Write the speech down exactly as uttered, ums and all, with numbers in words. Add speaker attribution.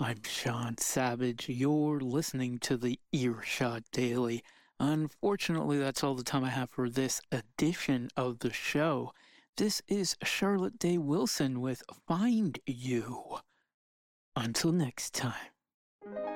Speaker 1: I'm Sean Savage. You're listening to the Earshot Daily. Unfortunately, that's all the time I have for this edition of the show. This is Charlotte Day Wilson with Find You. Until next time.